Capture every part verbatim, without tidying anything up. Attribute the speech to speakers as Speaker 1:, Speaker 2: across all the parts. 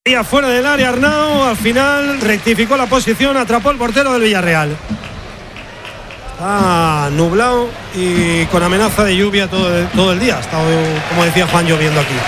Speaker 1: Y afuera del área Arnau, al final rectificó la posición, atrapó el portero del Villarreal. Está nublado y con amenaza de lluvia todo, todo el día. Ha estado, como decía Juan, lloviendo aquí.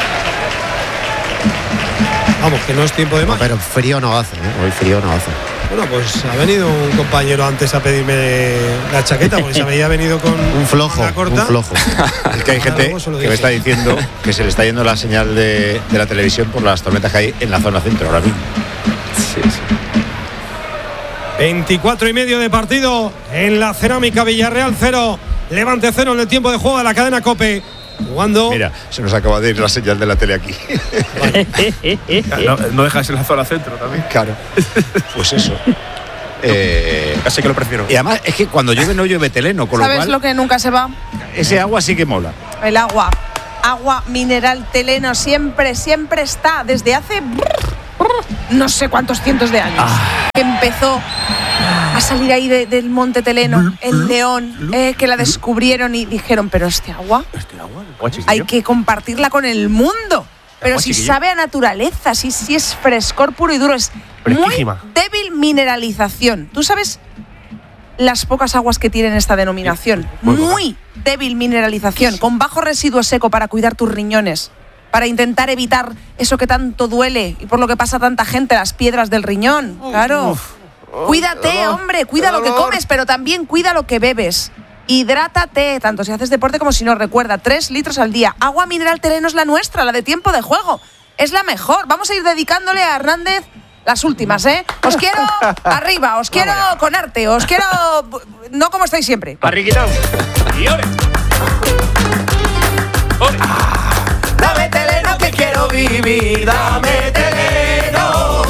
Speaker 1: Vamos, que no es tiempo de más.
Speaker 2: No, pero frío no hace, ¿eh? Hoy frío no hace.
Speaker 1: Bueno, pues ha venido un compañero antes a pedirme la chaqueta, porque se había venido con
Speaker 2: un flojo,
Speaker 1: una corta.
Speaker 2: un flojo.
Speaker 3: Es que hay gente que me está diciendo que se le está yendo la señal de, de la televisión por las tormentas que hay en la zona centro ahora mismo.
Speaker 1: Sí, sí. veinticuatro y medio de partido en la Cerámica. Villarreal cero, Levante cero en el tiempo de juego de la cadena COPE. Jugando.
Speaker 3: Mira, se nos acaba de ir la señal de la tele aquí.
Speaker 4: no, no dejas en la zona centro también.
Speaker 3: Claro. Pues eso. Eh,
Speaker 4: Casi que lo prefiero.
Speaker 3: Y además es que cuando llueve no llueve teleno, con
Speaker 5: ¿Sabes
Speaker 3: lo cual
Speaker 5: lo que nunca se va?
Speaker 3: Ese agua sí que mola.
Speaker 5: El agua. Agua mineral teleno siempre, siempre está. Desde hace no sé cuántos cientos de años. Ah. Que empezó a salir ahí de, del monte Teleno, el León, eh, que la descubrieron y dijeron, pero este agua,
Speaker 4: ¿Este agua?
Speaker 5: hay que compartirla con el mundo. Pero si sabe a naturaleza, si, si es frescor puro y duro, es muy débil mineralización. ¿Tú sabes las pocas aguas que tienen esta denominación? Muy, muy débil mineralización, con bajo residuo seco para cuidar tus riñones, para intentar evitar eso que tanto duele y por lo que pasa tanta gente, las piedras del riñón. Claro. Uf. Cuídate, hombre, cuida lo que comes, pero también cuida lo que bebes. Hidrátate, tanto si haces deporte como si no. Recuerda, tres litros al día. Agua mineral Teleno es la nuestra, la de tiempo de juego. Es la mejor. Vamos a ir dedicándole a Hernández las últimas, ¿eh? Os quiero arriba, os quiero con arte, os quiero... No como estáis siempre.
Speaker 4: Barriquitao. Y ore. Ore.
Speaker 6: Dame Teleno que quiero vivir, dame Teleno.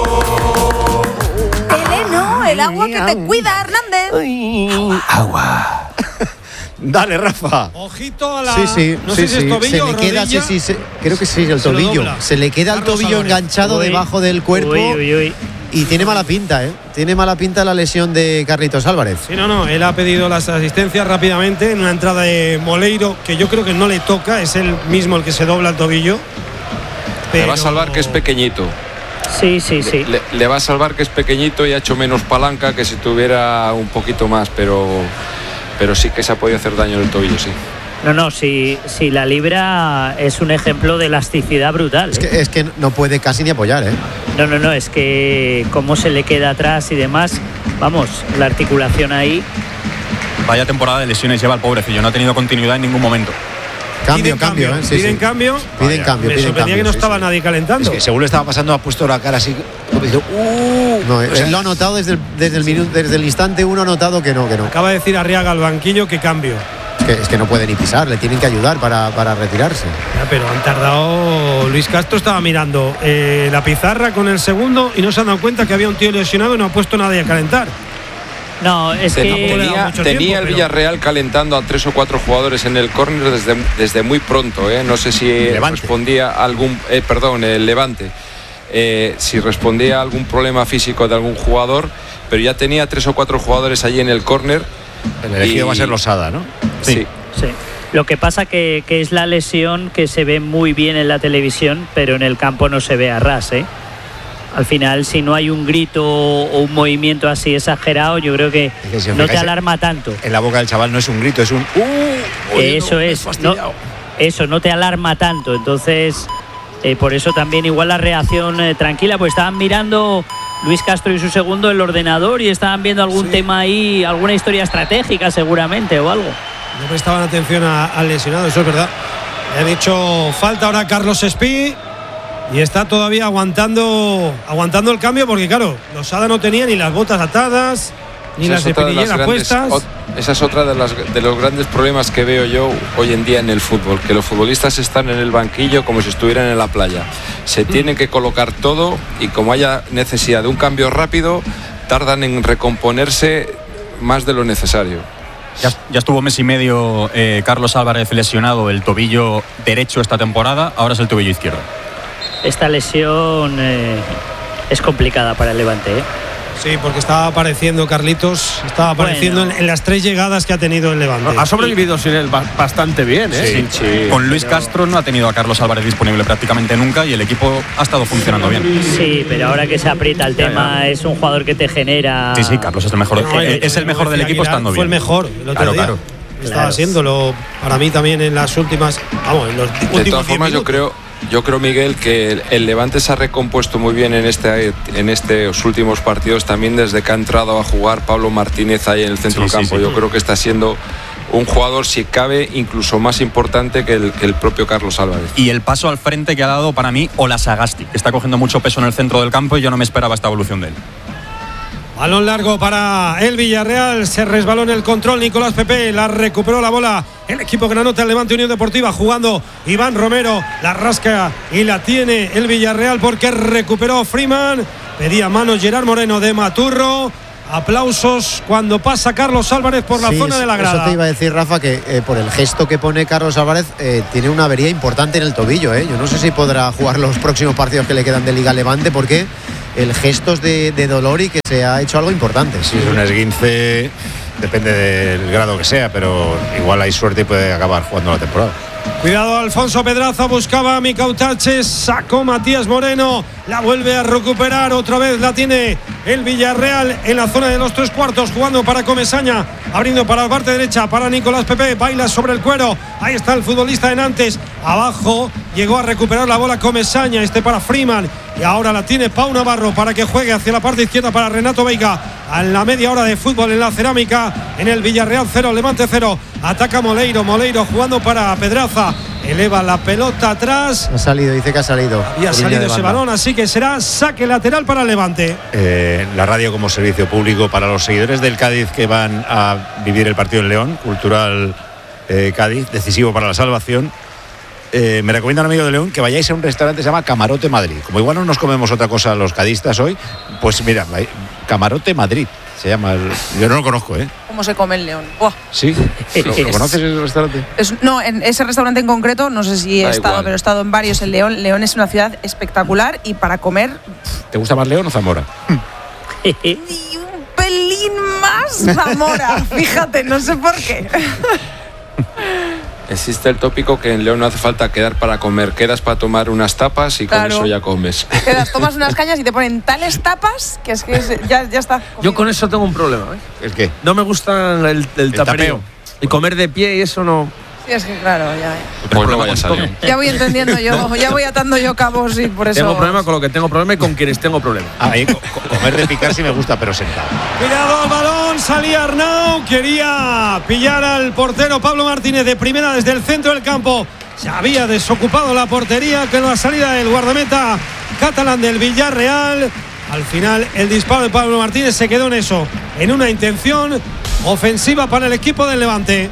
Speaker 5: Teleno, el agua que te cuida, Hernández.
Speaker 3: Agua. Dale, Rafa.
Speaker 1: Ojito a la...
Speaker 2: Sí, sí,
Speaker 1: no
Speaker 2: sí,
Speaker 1: sé si
Speaker 2: sí.
Speaker 1: es tobillo
Speaker 2: se le
Speaker 1: o
Speaker 2: queda,
Speaker 1: rodilla.
Speaker 2: sí, sí, se, creo que sí, el
Speaker 1: se
Speaker 2: tobillo. Se le queda
Speaker 1: Carlos
Speaker 2: el tobillo
Speaker 1: Álvarez.
Speaker 2: enganchado
Speaker 7: Uy.
Speaker 2: debajo del cuerpo.
Speaker 7: Uy, uy, uy.
Speaker 2: Y tiene mala pinta, ¿eh? Tiene mala pinta la lesión de Carlitos Álvarez.
Speaker 1: Sí, no, no, él ha pedido las asistencias rápidamente en una entrada de Moleiro, que yo creo que no le toca, es él mismo el que se dobla el tobillo.
Speaker 8: Pero... Le va a salvar que es pequeñito.
Speaker 7: Sí, sí, sí.
Speaker 8: Le, le va a salvar que es pequeñito y ha hecho menos palanca que si tuviera un poquito más, pero, pero sí que se ha podido hacer daño en el tobillo, sí.
Speaker 7: No, no, si, si la libra es un ejemplo de elasticidad brutal. ¿eh?
Speaker 2: Es, que, es que no puede casi ni apoyar, ¿eh?
Speaker 7: No, no, no, es que cómo se le queda atrás y demás, vamos, la articulación ahí.
Speaker 4: Vaya temporada de lesiones lleva el pobrecillo, no ha tenido continuidad en ningún momento.
Speaker 2: Cambio,
Speaker 1: piden
Speaker 2: cambio,
Speaker 1: cambio,
Speaker 2: ¿eh? Sí,
Speaker 1: piden
Speaker 2: sí.
Speaker 1: cambio.
Speaker 2: Piden
Speaker 3: Vaya,
Speaker 2: cambio,
Speaker 1: Me
Speaker 2: piden
Speaker 1: sorprendía
Speaker 2: cambio,
Speaker 1: que no
Speaker 2: sí,
Speaker 1: estaba
Speaker 2: sí.
Speaker 1: nadie calentando.
Speaker 3: Es que según le estaba pasando ha puesto la cara así. Uh,
Speaker 2: No,
Speaker 3: o sea,
Speaker 2: él lo ha notado desde el, desde el minuto, desde el instante uno ha notado que no, que no.
Speaker 1: Acaba de decir Arriaga al banquillo que cambio.
Speaker 2: Es que, es que no puede ni pisar, le tienen que ayudar para, para retirarse.
Speaker 1: Ya, pero han tardado. Luis Castro estaba mirando eh, la pizarra con el segundo y no se han dado cuenta que había un tío lesionado y no ha puesto nadie a calentar.
Speaker 7: No, es
Speaker 8: Tenía,
Speaker 7: que...
Speaker 8: tenía,
Speaker 1: mucho
Speaker 8: tenía
Speaker 1: tiempo,
Speaker 8: el
Speaker 1: pero-
Speaker 8: Villarreal calentando a tres o cuatro jugadores en el córner desde, desde muy pronto, ¿eh? No sé si
Speaker 3: Levante.
Speaker 8: respondía a algún, eh, perdón, el Levante, eh, si respondía a algún problema físico de algún jugador, pero ya tenía tres o cuatro jugadores allí en el córner.
Speaker 3: el elegido
Speaker 8: y-
Speaker 3: va a ser Losada, ¿no?
Speaker 8: Sí.
Speaker 7: Sí. Lo que pasa que, que es la lesión que se ve muy bien en la televisión, pero en el campo no se ve a ras, ¿eh? Al final, si no hay un grito o un movimiento así exagerado, yo creo que,
Speaker 3: que si os
Speaker 7: no te
Speaker 3: fijáis,
Speaker 7: alarma tanto.
Speaker 3: En la boca del chaval no es un grito, es un. Uh, oye,
Speaker 7: Eso
Speaker 3: no, me he
Speaker 7: es, no,
Speaker 3: fastidiado.
Speaker 7: eso no te alarma tanto. Entonces, eh, por eso también igual la reacción eh, tranquila, pues estaban mirando Luis Castro y su segundo el ordenador y estaban viendo algún
Speaker 1: Sí.
Speaker 7: tema ahí, alguna historia estratégica seguramente o algo.
Speaker 1: No prestaban atención a- al lesionado, eso es verdad. Le han hecho falta ahora a Carlos Espí y está todavía aguantando aguantando el cambio porque, claro, Losada no tenía ni las botas atadas ni
Speaker 8: Esa
Speaker 1: las
Speaker 8: es
Speaker 1: de
Speaker 8: otra de las
Speaker 1: perillera
Speaker 8: grandes-
Speaker 1: puestas.
Speaker 8: ot- Esa es otra de, las, de los grandes problemas que veo yo hoy en día en el fútbol, que los futbolistas están en el banquillo como si estuvieran en la playa. Se tienen que colocar todo y como haya necesidad de un cambio rápido, tardan en recomponerse más de lo necesario.
Speaker 4: Ya, ya estuvo mes y medio eh, Carlos Álvarez lesionado el tobillo derecho esta temporada, ahora es el tobillo izquierdo.
Speaker 7: Esta lesión eh, es complicada para el Levante, ¿eh?
Speaker 1: Sí, porque estaba apareciendo Carlitos, estaba apareciendo bueno. en, en las tres llegadas que ha tenido el Levante.
Speaker 9: Ha sobrevivido sin él bastante bien, ¿eh?
Speaker 4: Sí, sí. Con Luis pero... Castro no ha tenido a Carlos Álvarez disponible prácticamente nunca y el equipo ha estado funcionando bien.
Speaker 7: Sí, pero ahora que se aprieta el tema, ya, ya. es un jugador que te genera.
Speaker 4: Sí, sí, Carlos es el mejor, no, eh, es el mejor del equipo estando bien.
Speaker 1: Fue el mejor el otro
Speaker 4: claro,
Speaker 1: día.
Speaker 4: Claro.
Speaker 1: Estaba
Speaker 7: claro.
Speaker 1: siéndolo para mí también en las últimas, vamos, en los últimos
Speaker 8: de todas formas yo creo Yo creo, Miguel, que el, el Levante se ha recompuesto muy bien en este en estos últimos partidos, también desde que ha entrado a jugar Pablo Martínez ahí en el centro sí, del campo. Sí, sí. Yo creo que está siendo un jugador, si cabe, incluso más importante que el, que el propio Carlos Álvarez.
Speaker 4: Y el paso al frente que ha dado para mí Ola Sagasti, que está cogiendo mucho peso en el centro del campo y yo no me esperaba esta evolución de él.
Speaker 1: Balón largo para el Villarreal, se resbaló en el control Nicolás Pepe, la recuperó la bola el equipo granota, el Levante Unión Deportiva, jugando Iván Romero, la rasca y la tiene el Villarreal porque recuperó Freeman, pedía mano Gerard Moreno de Maturro. Aplausos cuando pasa Carlos Álvarez por la
Speaker 2: sí,
Speaker 1: zona de la grada.
Speaker 2: Eso te iba a decir, Rafa, que eh, por el gesto que pone Carlos Álvarez eh, tiene una avería importante en el tobillo. Eh. Yo no sé si podrá jugar los próximos partidos que le quedan de Liga Levante porque el gesto es de, de dolor y que se ha hecho algo importante.
Speaker 3: Sí, es un esguince, depende del grado que sea, pero igual hay suerte y puede acabar jugando la temporada.
Speaker 1: Cuidado, Alfonso Pedraza buscaba a Micautache, sacó Matías Moreno, la vuelve a recuperar, otra vez la tiene el Villarreal en la zona de los tres cuartos, jugando para Comesaña, abriendo para la parte derecha, para Nicolás Pepe, baila sobre el cuero, ahí está el futbolista de Nantes, abajo, llegó a recuperar la bola Comesaña, este para Freeman, y ahora la tiene Pau Navarro para que juegue hacia la parte izquierda para Renato Veiga, a la media hora de fútbol en la Cerámica, en el Villarreal cero, Levante cero, ataca Moleiro, Moleiro jugando para Pedraza, eleva la pelota atrás.
Speaker 2: Ha salido, dice que ha salido.
Speaker 1: Había salido ese balón, así que será saque lateral para el Levante.
Speaker 3: Eh, la radio como servicio público para los seguidores del Cádiz que van a vivir el partido en León, Cultural eh, Cádiz, decisivo para la salvación. Eh, me recomienda un amigo de León que vayáis a un restaurante que se llama Camarote Madrid. Como igual no nos comemos otra cosa los cadistas hoy, pues mira, Camarote Madrid se llama. El, yo no lo conozco, ¿eh?
Speaker 5: ¿Cómo se come en León? Buah.
Speaker 3: Sí. ¿Lo, ¿Lo conoces ese restaurante?
Speaker 5: Es, no, en ese restaurante en concreto, no sé si he da estado, igual. Pero he estado en varios en León. León es una ciudad espectacular y para comer.
Speaker 3: ¿Te gusta más León o Zamora?
Speaker 5: Y un pelín más Zamora, fíjate, no sé por qué.
Speaker 8: Existe el tópico que en León no hace falta quedar para comer, quedas para tomar unas tapas y
Speaker 5: claro.
Speaker 8: con eso ya comes.
Speaker 5: Quedas, tomas unas cañas y te ponen tales tapas que es que es, ya, ya está. Comido.
Speaker 9: Yo con eso tengo un problema. ¿eh?
Speaker 3: ¿El qué?
Speaker 9: No me gusta el, el, el tapeo. tapeo. Y comer de pie y eso no.
Speaker 5: Sí, es que claro, ya.
Speaker 8: Pues no vaya a salir.
Speaker 5: Ya voy entendiendo yo, ya voy atando yo cabos y por eso.
Speaker 9: Tengo problema con lo que tengo problema y con quienes tengo problema.
Speaker 3: A mí co comer de picar sí me gusta, pero sentado.
Speaker 1: Cuidado al balón, salía Arnau, quería pillar al portero Pablo Martínez de primera desde el centro del campo. Se había desocupado la portería con la salida del guardameta catalán del Villarreal. Al final el disparo de Pablo Martínez se quedó en eso, en una intención ofensiva para el equipo del Levante.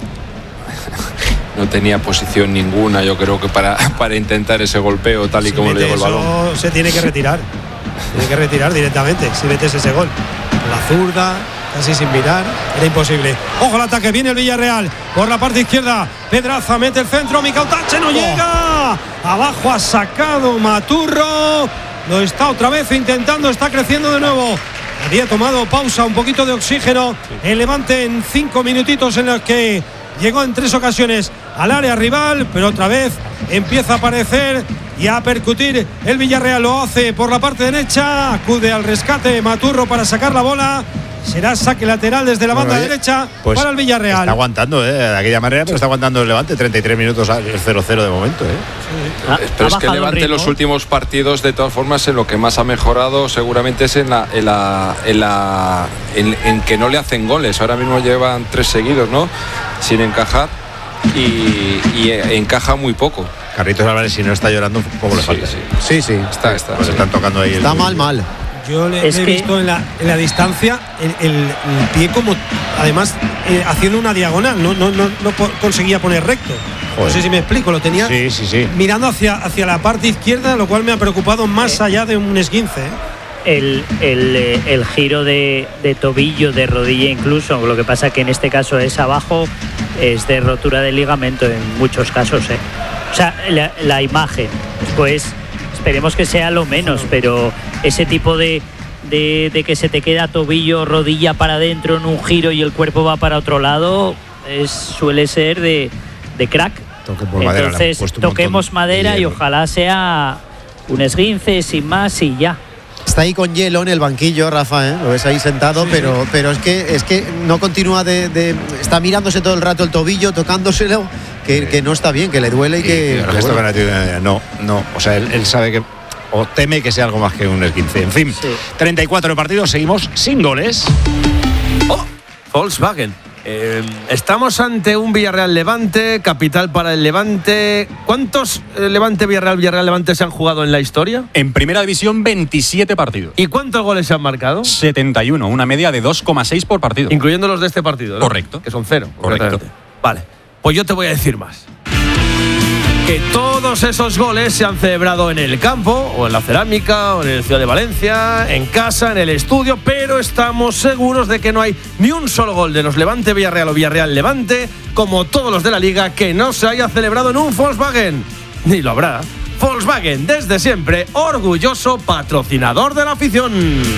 Speaker 8: No tenía posición ninguna, yo creo que para, para intentar ese golpeo tal y si como le llegó el balón.
Speaker 1: Se tiene que retirar. Tiene que retirar directamente si metes ese gol. La zurda, casi sin mirar, era imposible. Ojo al ataque, viene el Villarreal por la parte izquierda. Pedraza mete el centro, Micautache no oh. llega. Abajo ha sacado Maturro. Lo está otra vez intentando, está creciendo de nuevo. Había tomado pausa, un poquito de oxígeno. El Levante en cinco minutitos en los que llegó en tres ocasiones al área rival, pero otra vez empieza a aparecer y a percutir el Villarreal. Lo hace por la parte derecha, acude al rescate Maturro para sacar la bola. Será saque lateral desde la banda bueno, derecha pues para el Villarreal.
Speaker 3: Está aguantando ¿eh? de aquella manera, pero está aguantando el Levante. treinta y tres minutos al cero cero de momento. ¿eh? Sí.
Speaker 8: Ah, pero es que el Levante en los últimos partidos, de todas formas, en lo que más ha mejorado seguramente es en, la, en, la, en, la, en, en que no le hacen goles. Ahora mismo llevan tres seguidos, ¿no? Sin encajar y, y encaja muy poco.
Speaker 3: Carlitos Álvarez, si no está llorando, un poco le falta.
Speaker 8: Sí,
Speaker 2: sí, sí.
Speaker 8: Está, está.
Speaker 3: Pues
Speaker 8: sí.
Speaker 3: Están tocando ahí.
Speaker 2: Está
Speaker 3: el...
Speaker 2: mal, mal.
Speaker 1: Yo le,
Speaker 7: es
Speaker 1: le he
Speaker 7: que...
Speaker 1: visto en la, en la distancia el, el, el pie como, además, eh, haciendo una diagonal, no, no, no, no conseguía poner recto. Joder. No sé si me explico, lo tenía
Speaker 3: sí, sí, sí.
Speaker 1: mirando hacia, hacia la parte izquierda, lo cual me ha preocupado más eh, allá de un esguince. ¿eh?
Speaker 7: El, el, el giro de, de tobillo, de rodilla incluso, lo que pasa que en este caso es abajo, es de rotura de ligamento en muchos casos. ¿eh? O sea, la, la imagen, pues esperemos que sea lo menos, pero ese tipo de, de, de que se te queda tobillo, rodilla para adentro en un giro y el cuerpo va para otro lado, es, suele ser de, de crack.
Speaker 3: Madera,
Speaker 7: entonces toquemos madera y ojalá sea un esguince sin más y ya.
Speaker 2: Está ahí con hielo en el banquillo, Rafa, ¿eh? Lo ves ahí sentado, sí, pero, pero es que es que no continúa de, de. Está mirándose todo el rato el tobillo, tocándoselo, que, sí. que no está bien, que le duele y, y que.
Speaker 3: El gesto bueno. que no, no. O sea, él, él sabe que. O teme que sea algo más que un esguince. En fin, sí. treinta y cuatro partidos, seguimos sin goles.
Speaker 9: Oh, Volkswagen. Eh, estamos ante un Villarreal Levante, capital para el Levante. ¿Cuántos eh, Levante Villarreal Villarreal Levante se han jugado en la historia?
Speaker 4: En primera división, veintisiete partidos.
Speaker 9: ¿Y cuántos goles se han marcado?
Speaker 4: setenta y uno, una media de dos coma seis por partido.
Speaker 9: Incluyendo los de este partido, ¿no?
Speaker 4: Correcto.
Speaker 9: Que son cero.
Speaker 4: Correcto.
Speaker 9: Vale, pues yo te voy a decir más. Que todos esos goles se han celebrado en el campo, o en la Cerámica, o en el Ciudad de Valencia, en casa, en el estudio, pero estamos seguros de que no hay ni un solo gol de los Levante Villarreal o Villarreal Levante, como todos los de la Liga, que no se haya celebrado en un Volkswagen. Ni lo habrá. Volkswagen, desde siempre, orgulloso patrocinador de la afición.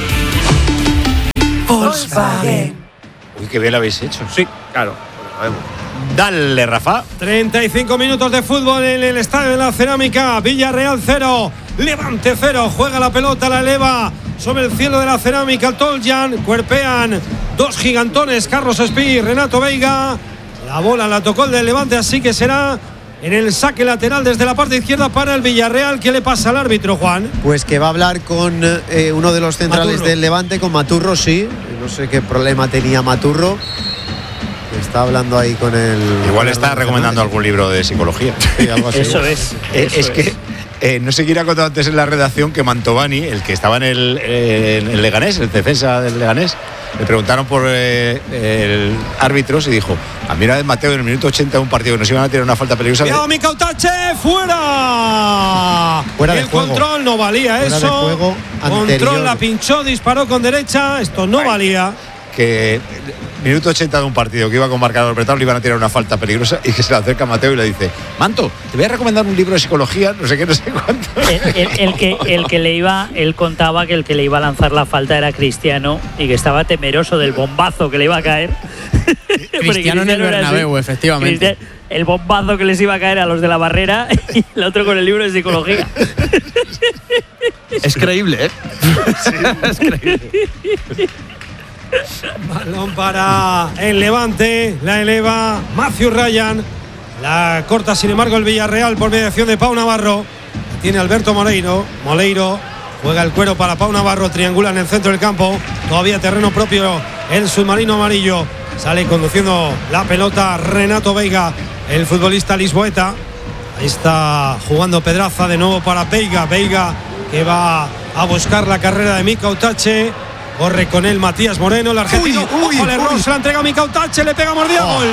Speaker 5: Volkswagen.
Speaker 3: Uy, qué bien lo habéis hecho.
Speaker 9: Sí, claro. Bueno,
Speaker 3: Dale, Rafa.
Speaker 1: treinta y cinco minutos de fútbol en el estadio de la Cerámica. Villarreal cero, Levante cero. Juega la pelota, la eleva sobre el cielo de la Cerámica. Toljan, cuerpean dos gigantones, Carlos Espí, Renato Veiga. La bola la tocó el del Levante, así que será en el saque lateral desde la parte izquierda para el Villarreal. ¿Qué le pasa al árbitro, Juan?
Speaker 2: Pues que va a hablar con eh, uno de los centrales Maturro. del Levante, con Maturro, sí. No sé qué problema tenía Maturro. Está hablando ahí con el.
Speaker 3: Igual está recomendando algún libro de psicología.
Speaker 1: Sí, algo así. Eso es.
Speaker 3: Eh,
Speaker 1: eso
Speaker 3: es que eh, no sé quién ha contado antes en la redacción que Mantovani, el que estaba en el, eh, en el Leganés, el defensa del Leganés, le preguntaron por eh, el árbitros y dijo: a mí una vez Mateo en el minuto ochenta de un partido que nos iban a tirar una falta peligrosa.
Speaker 1: ¡Cuidado, Micautache! ¡Fuera!
Speaker 2: Fuera de
Speaker 1: el
Speaker 2: juego.
Speaker 1: Control no valía
Speaker 2: fuera
Speaker 1: eso.
Speaker 2: De juego
Speaker 1: control
Speaker 2: anterior.
Speaker 1: La pinchó, disparó con derecha. Esto no Ay. valía.
Speaker 3: Que minuto ochenta de un partido que iba con marcador apretado, le iban a tirar una falta peligrosa y que se le acerca a Mateo y le dice: Manto, te voy a recomendar un libro de psicología, no sé qué, no sé cuánto.
Speaker 7: El, el, el que, el que le iba, él contaba que el que le iba a lanzar la falta era Cristiano y que estaba temeroso del bombazo que le iba a caer.
Speaker 10: Cristiano en el Bernabéu, efectivamente.
Speaker 7: Cristiano, el bombazo que les iba a caer a los de la barrera y el otro con el libro de psicología.
Speaker 9: Es creíble, ¿eh?
Speaker 1: Sí. Es creíble. Balón para el Levante, la eleva Matthew Ryan, la corta sin embargo el Villarreal por mediación de Pau Navarro. Tiene Alberto Moleiro, Moleiro juega el cuero para Pau Navarro, triangula en el centro del campo, todavía terreno propio el submarino amarillo, sale conduciendo la pelota Renato Veiga, el futbolista lisboeta. Ahí está jugando Pedraza de nuevo para Veiga, Veiga que va a buscar la carrera de Micautache. Corre con él Matías Moreno, el argentino. Uy, uy, Ojo, el error, se la entrega a Micautache, le pega mordida. Oh. ¡Gol!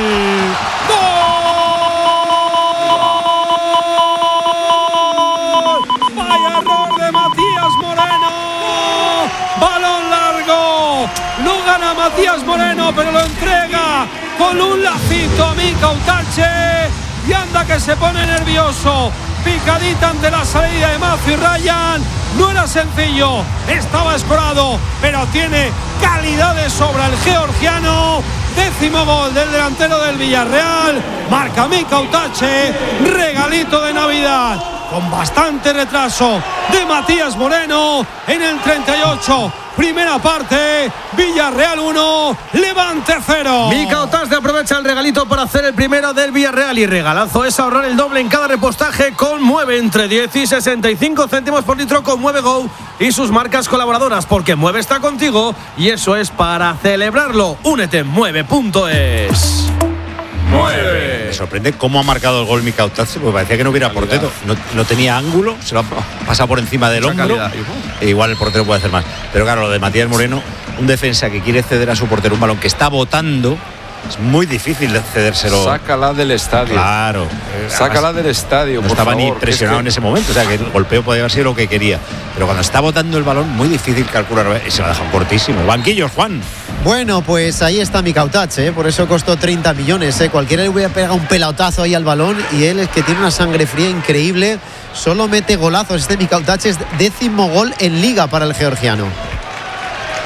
Speaker 1: ¡Gol! ¡Vaya error de Matías Moreno! ¡Balón largo! Lo gana Matías Moreno, pero lo entrega con un lacito a Micautache. Y anda que se pone nervioso. Picadita ante la salida de Matthew Ryan. No era sencillo, estaba escorado, pero tiene calidad de sobra el georgiano. Décimo gol del delantero del Villarreal. Marca Micautache, regalito de Navidad con bastante retraso de Matías Moreno en el treinta y ocho. Primera parte, Villarreal uno, Levante cero.
Speaker 9: Micautache aprovecha el regalito para hacer el primero del Villarreal y regalazo es ahorrar el doble en cada repostaje con Mueve entre diez y sesenta y cinco céntimos por litro con Mueve Go y sus marcas colaboradoras, porque Mueve está contigo y eso es para celebrarlo. Únete en mueve punto es.
Speaker 3: Mueve. Me sorprende cómo ha marcado el gol Micautache, porque parecía que no hubiera portero. No, no tenía ángulo, se lo ha pasado por encima del hombro. E igual el portero puede hacer más. Pero claro, lo de Matías Moreno, un defensa que quiere ceder a su portero un balón que está botando, es muy difícil de cedérselo.
Speaker 8: Sácala del estadio.
Speaker 3: Claro.
Speaker 8: Sácala del estadio.
Speaker 3: No
Speaker 8: por
Speaker 3: estaba
Speaker 8: favor,
Speaker 3: ni presionado
Speaker 8: es que...
Speaker 3: en ese momento. O sea, que el golpeo podía haber sido lo que quería. Pero cuando está botando el balón, muy difícil calcular. Y se lo ha dejado cortísimo. Banquillos, Juan.
Speaker 2: Bueno, pues ahí está Micautache, ¿eh? Por eso costó treinta millones. ¿eh? Cualquiera le hubiera pegado un pelotazo ahí al balón. Y él es que tiene una sangre fría increíble. Solo mete golazos. Este Micautache es décimo gol en liga para el georgiano.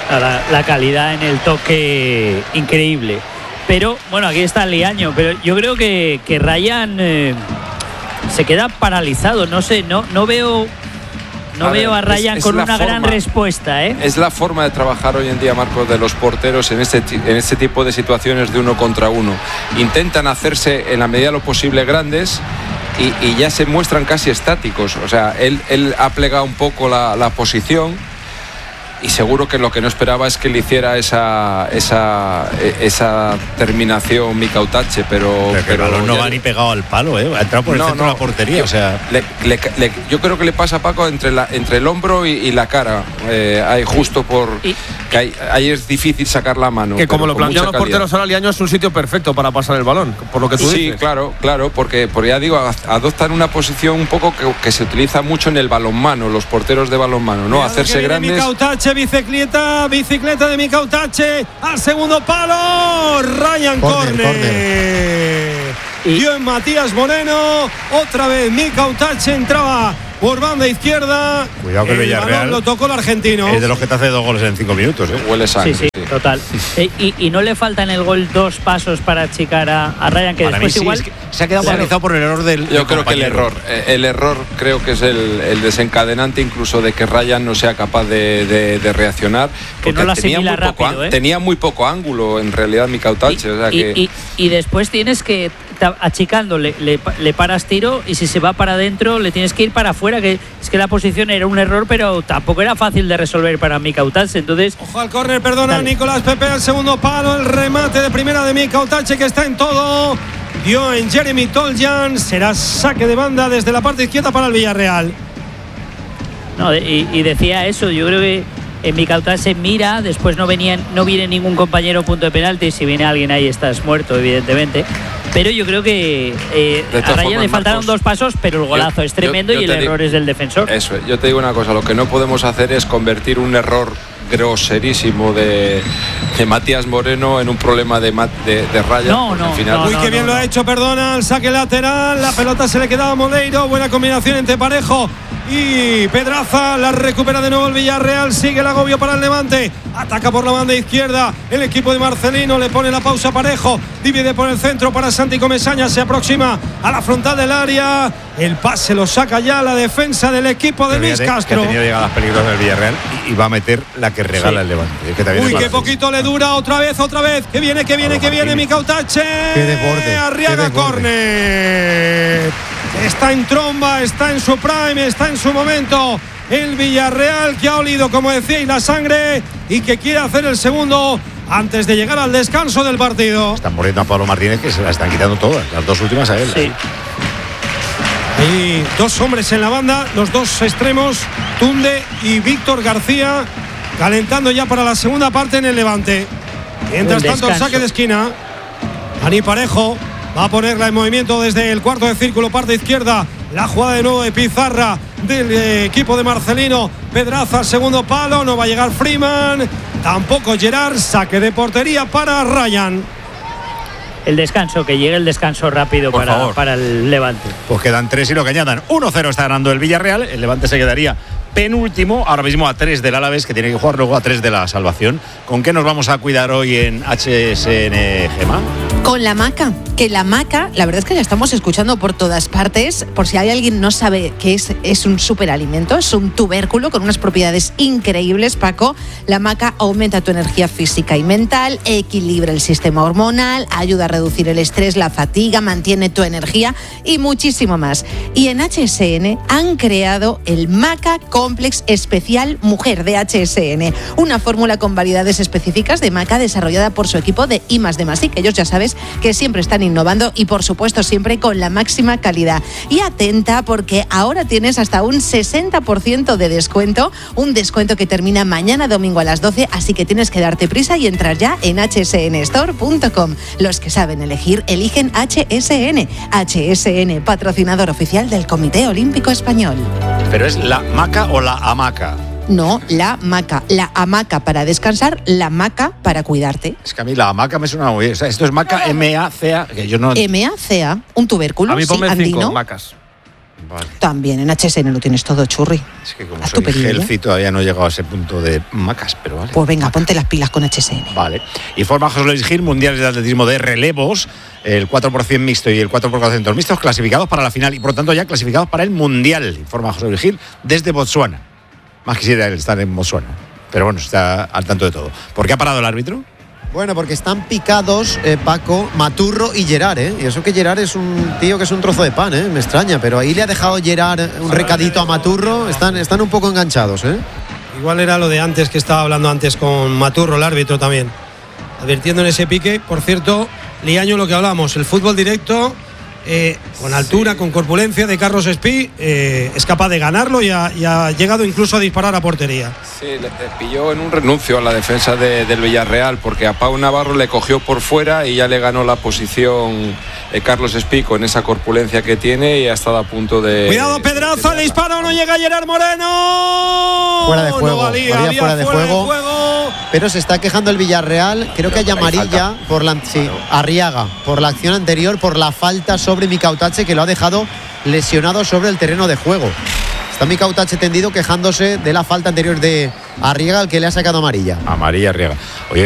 Speaker 7: La, la calidad en el toque increíble. Pero bueno, aquí está Liaño, pero yo creo que, que Ryan eh, se queda paralizado. No sé, no, no veo no a veo ver, a Ryan es, es con una forma, gran respuesta, ¿eh?
Speaker 8: Es la forma de trabajar hoy en día, Marcos, de los porteros en este, en este tipo de situaciones de uno contra uno. Intentan hacerse en la medida de lo posible grandes y, y ya se muestran casi estáticos. O sea, él, él ha plegado un poco la, la posición. Y seguro que lo que no esperaba es que le hiciera esa esa, esa terminación Mika Utache, pero,
Speaker 3: pero, pero el balón no va ni pegado al palo, ¿eh? Ha entrado por el no, centro no, de la portería. Yo, o sea.
Speaker 8: le, le, le, yo creo que le pasa a Paco entre, la, entre el hombro y, y la cara. Eh, hay justo por. Y, que hay, ahí es difícil sacar la mano.
Speaker 9: Que como lo plantean los porteros ahora, Liaño es un sitio perfecto para pasar el balón, por lo que tú
Speaker 8: sí,
Speaker 9: dices.
Speaker 8: Sí, claro, claro, porque, porque ya digo, adoptan una posición un poco que, que se utiliza mucho en el balonmano, los porteros de balonmano, ¿no? Hacerse grandes.
Speaker 1: Bicicleta, bicicleta de Mika Utache al segundo palo. Ryan corner. corner. Y en Matías Moreno, otra vez Mika Utache entraba por banda izquierda.
Speaker 3: Cuidado que el Villarreal
Speaker 1: lo tocó el argentino.
Speaker 3: Es de los que te hace dos goles en cinco minutos, ¿eh?
Speaker 8: Huele sangre.
Speaker 7: Sí, sí, sí. Total. eh, y, y no le falta en el gol dos pasos para achicar a, a Ryan, que
Speaker 3: para
Speaker 7: después
Speaker 3: mí sí,
Speaker 7: igual
Speaker 3: es que se ha quedado claro. paralizado por el error del.
Speaker 8: Yo
Speaker 3: del
Speaker 8: creo compañero. que el error, eh, el error creo que es el, el desencadenante incluso de que Ryan no sea capaz de, de, de reaccionar.
Speaker 7: Que no la
Speaker 8: tenía muy,
Speaker 7: rápido,
Speaker 8: poco,
Speaker 7: ¿eh?
Speaker 8: tenía muy poco ángulo en realidad Mika Utache.
Speaker 7: Y,
Speaker 8: o sea
Speaker 7: y,
Speaker 8: que...
Speaker 7: y, y después tienes que achicando le, le, le paras tiro y si se va para adentro le tienes que ir para afuera, que es que la posición era un error, pero tampoco era fácil de resolver para Mika Utache. Entonces,
Speaker 1: ojo al córner, perdona, dale. Nicolás Pepe al segundo palo, el remate de primera de Mika Utache que está en todo. Dio en Jeremy Toljan, será saque de banda desde la parte izquierda para el Villarreal.
Speaker 7: No, y, y decía eso, yo creo que en Mika Utache mira, después no venían, no viene ningún compañero punto de penalti, si viene alguien ahí estás muerto, evidentemente. Pero yo creo que eh, a Ryan le faltaron Marcos, dos pasos, pero el golazo yo, es tremendo yo, yo y el error
Speaker 8: digo,
Speaker 7: es del defensor.
Speaker 8: Eso, yo te digo una cosa, lo que no podemos hacer es convertir un error groserísimo de, de Matías Moreno en un problema de, de, de Ryan.
Speaker 7: No, no,
Speaker 8: al final,
Speaker 7: no,
Speaker 1: Uy,
Speaker 7: no,
Speaker 1: qué bien
Speaker 7: no,
Speaker 1: lo
Speaker 7: no.
Speaker 1: ha hecho, perdona, el saque lateral, la pelota se le quedaba a Moleiro, buena combinación entre Parejo y Pedraza, la recupera de nuevo el Villarreal, sigue el agobio para el Levante, ataca por la banda izquierda el equipo de Marcelino, le pone la pausa a Parejo, divide por el centro para Santi Comesaña, se aproxima a la frontal del área, el pase lo saca ya la defensa del equipo de Luis Castro.
Speaker 3: Que ha tenido llegadas peligrosas del Villarreal y, y va a meter la que regala sí. el Levante. Que
Speaker 1: Uy, qué poquito le dura, otra vez, otra vez, que viene, que viene, que viene Mika Utache.
Speaker 2: Qué deporte.
Speaker 1: Arriaga córner. Está en tromba, está en su prime, está en su momento. El Villarreal que ha olido, como decíais, la sangre y que quiere hacer el segundo antes de llegar al descanso del partido.
Speaker 3: Están muriendo a Pablo Martínez, que se la están quitando todas, las dos últimas a él.
Speaker 7: Sí.
Speaker 1: Hay dos hombres en la banda, los dos extremos, Tunde y Víctor García, calentando ya para la segunda parte en el Levante. Mientras tanto, el saque de esquina. Ani Parejo va a ponerla en movimiento desde el cuarto de círculo, parte izquierda. La jugada de nuevo de Pizarra del eh, equipo de Marcelino. Pedraza, segundo palo, no va a llegar Freeman. Tampoco Gerard, saque de portería para Ryan.
Speaker 7: El descanso, que llegue el descanso rápido para, para el Levante.
Speaker 3: Pues quedan tres y lo que añadan. uno cero está ganando el Villarreal. El Levante se quedaría penúltimo, ahora mismo a tres del Alavés, que tiene que jugar luego a tres de la Salvación. ¿Con qué nos vamos a cuidar hoy en H S N, Gemma?
Speaker 11: Con la maca, que la maca, la verdad es que la estamos escuchando por todas partes. Por si hay alguien no sabe qué es, es un superalimento, es un tubérculo con unas propiedades increíbles, Paco. La maca aumenta tu energía física y mental, equilibra el sistema hormonal, ayuda a reducir el estrés, la fatiga, mantiene tu energía y muchísimo más. Y en H S N han creado el Maca Complex Especial Mujer de H S N, una fórmula con variedades específicas de maca desarrollada por su equipo de I más D más I, que ellos ya sabes que siempre están innovando y por supuesto siempre con la máxima calidad. Y atenta, porque ahora tienes hasta un sesenta por ciento de descuento, un descuento que termina mañana domingo a las doce, así que tienes que darte prisa y entrar ya en h s n store punto com. Los que saben elegir, eligen H S N. H S N, patrocinador oficial del Comité Olímpico Español.
Speaker 3: ¿Pero es la maca o la hamaca?
Speaker 11: No, la maca. La hamaca para descansar, la maca para cuidarte.
Speaker 3: Es que a mí la hamaca me suena muy bien. O sea, esto es maca M A C A, que yo no...
Speaker 11: M A C A, un tubérculo.
Speaker 9: A mí ponme
Speaker 11: sí,
Speaker 9: cinco
Speaker 11: andino.
Speaker 9: macas.
Speaker 3: Vale.
Speaker 11: También en H S N lo tienes todo, Churri.
Speaker 3: Es que como
Speaker 11: Haz tu
Speaker 3: soy
Speaker 11: pedido,
Speaker 3: healthy todavía no he llegado a ese punto de macas, pero vale.
Speaker 11: Pues venga, ponte las pilas con H S N.
Speaker 3: Vale. Informa José Luis Gil, mundiales de atletismo de relevos, el cuatro por ciento mixto y el cuatro por ciento mixtos clasificados para la final y por lo tanto ya clasificados para el mundial. Informa José Luis Gil desde Botsuana. Más quisiera él estar en Botsuana, pero bueno, está al tanto de todo. ¿Por qué ha parado el árbitro?
Speaker 2: Bueno, porque están picados eh, Paco, Maturro y Gerard, ¿eh? Y eso que Gerard es un tío que es un trozo de pan, ¿eh? Me extraña, pero ahí le ha dejado Gerard un recadito a Maturro. Están, están un poco enganchados, ¿eh?
Speaker 1: Igual era lo de antes que estaba hablando antes con Maturro, el árbitro también. Advirtiendo en ese pique. Por cierto, Liaño, lo que hablamos, el fútbol directo, eh, con altura, sí. con corpulencia de Carlos Espí, eh, es capaz de ganarlo y ha, y ha llegado incluso a disparar a portería.
Speaker 8: Sí, le, le pilló en un renuncio a la defensa de, del Villarreal, porque a Pau Navarro le cogió por fuera y ya le ganó la posición eh, Carlos Espí con esa corpulencia que tiene y ha estado a punto de...
Speaker 1: Cuidado, pedrazo, el disparo, no llega Gerard Moreno.
Speaker 2: Fuera de juego,
Speaker 1: no valía,
Speaker 2: valía fuera, de,
Speaker 1: fuera
Speaker 2: juego,
Speaker 1: de juego.
Speaker 2: Pero se está quejando el Villarreal, creo que hay amarilla por la, sí, Arriaga, por la acción anterior, por la falta sobre Mikautache, que lo ha dejado lesionado sobre el terreno de juego. Está Mikautache tendido quejándose de la falta anterior de Arriaga, al que le ha sacado amarilla.
Speaker 3: Amarilla Arriaga. Oye,